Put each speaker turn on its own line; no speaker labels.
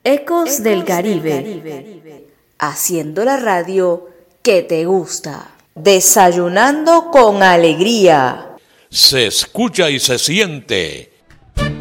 Ecos del Caribe, haciendo la radio que te gusta, desayunando con alegría.
Se escucha y se siente